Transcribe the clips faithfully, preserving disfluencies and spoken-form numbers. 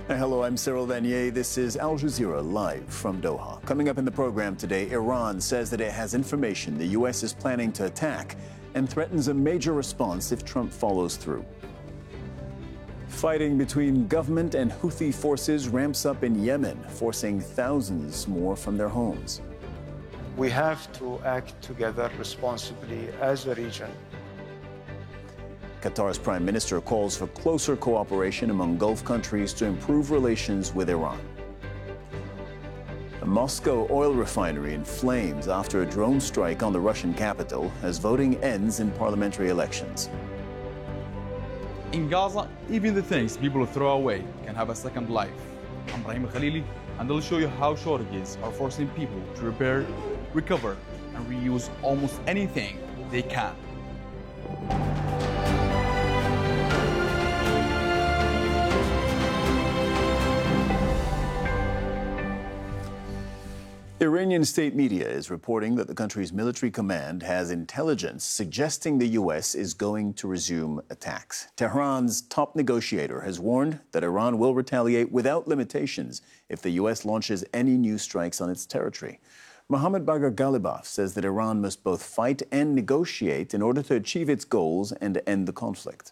Hello, I'm Cyril Vanier. This is Al Jazeera live from Doha. Coming up in the program today, Iran says that it has information the U S is planning to attack and threatens a major response if Trump follows through. Fighting between government and Houthi forces ramps up in Yemen, forcing thousands more from their homes. We have to act together responsibly as a region. Qatar's prime minister calls for closer cooperation among Gulf countries to improve relations with Iran. A Moscow oil refinery in flames after a drone strike on the Russian capital as voting ends in parliamentary elections. In Gaza, even the things people throw away can have a second life. I'm Brahim Khalili, and I'll show you how shortages are forcing people to repair, recover, and reuse almost anything they can. Iranian state media is reporting that the country's military command has intelligence suggesting the U S is going to resume attacks. Tehran's top negotiator has warned that Iran will retaliate without limitations if the U S launches any new strikes on its territory. Mohammad Bagher Ghalibaf says that Iran must both fight and negotiate in order to achieve its goals and to end the conflict.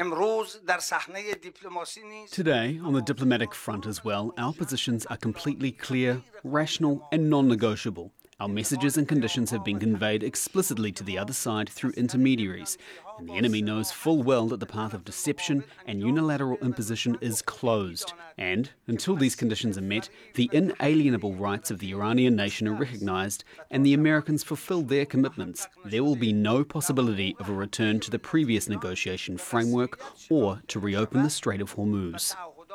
Today, on the diplomatic front as well, our positions are completely clear, rational and non-negotiable. Our messages and conditions have been conveyed explicitly to the other side through intermediaries, and the enemy knows full well that the path of deception and unilateral imposition is closed. And, until these conditions are met, the inalienable rights of the Iranian nation are recognized and the Americans fulfill their commitments, there will be no possibility of a return to the previous negotiation framework or to reopen the Strait of Hormuz.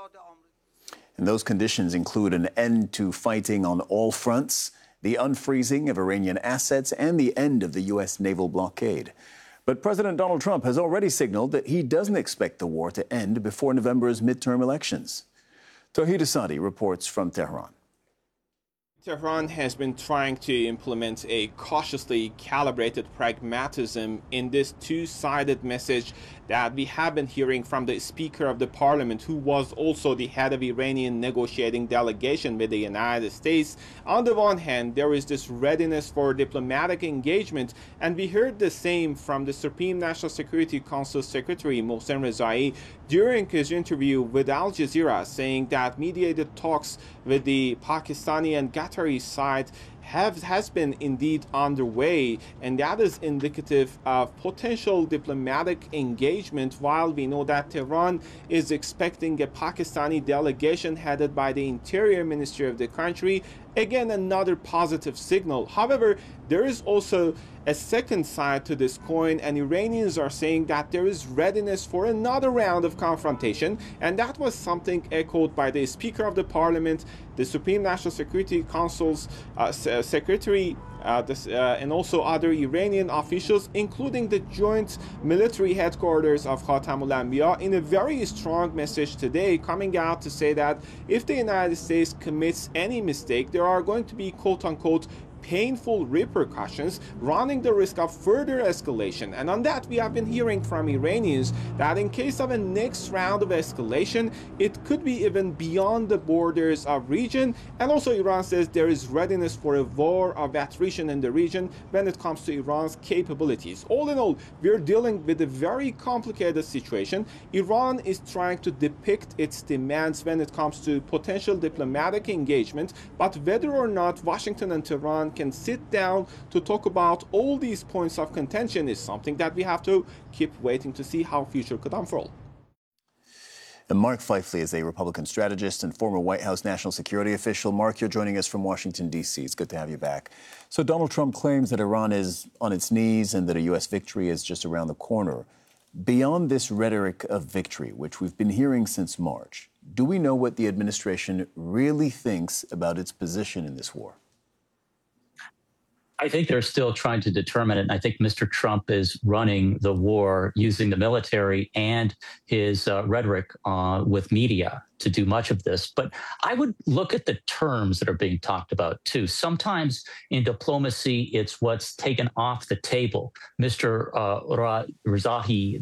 And those conditions include an end to fighting on all fronts, the unfreezing of Iranian assets, and the end of the U S naval blockade. But President Donald Trump has already signaled that he doesn't expect the war to end before November's midterm elections. Tawhid Asadi reports from Tehran. Tehran has been trying to implement a cautiously calibrated pragmatism in this two-sided message that we have been hearing from the Speaker of the Parliament, who was also the head of Iranian negotiating delegation with the United States. On the one hand, there is this readiness for diplomatic engagement, and we heard the same from the Supreme National Security Council Secretary Mohsen Rezai during his interview with Al Jazeera, saying that mediated talks with the Pakistani and Qatari side have has been indeed underway, and that is indicative of potential diplomatic engagement, while we know that Tehran is expecting a Pakistani delegation headed by the Interior Ministry of the country. Again, another positive signal. However, there is also a second side to this coin, and Iranians are saying that there is readiness for another round of confrontation, and that was something echoed by the Speaker of the Parliament, the Supreme National Security Council's uh, Secretary, uh, this, uh, and also other Iranian officials, including the joint military headquarters of Khatamul Anbiya, in a very strong message today, coming out to say that if the United States commits any mistake, there are going to be quote-unquote painful repercussions, running the risk of further escalation. And on that, we have been hearing from Iranians that in case of a next round of escalation, it could be even beyond the borders of region. And also Iran says there is readiness for a war of attrition in the region when it comes to Iran's capabilities. All in all, we're dealing with a very complicated situation. Iran is trying to depict its demands when it comes to potential diplomatic engagement, but whether or not Washington and Tehran can sit down to talk about all these points of contention is something that we have to keep waiting to see how future could unfold. And Mark Feifley is a Republican strategist and former White House national security official. Mark, you're joining us from Washington, D C It's good to have you back. So Donald Trump claims that Iran is on its knees and that a U S victory is just around the corner. Beyond this rhetoric of victory, which we've been hearing since March, do we know what the administration really thinks about its position in this war? I think they're still trying to determine it. And I think Mister Trump is running the war using the military and his uh, rhetoric uh, with media to do much of this. But I would look at the terms that are being talked about, too. Sometimes in diplomacy, it's what's taken off the table. Mister Uh, Rezaei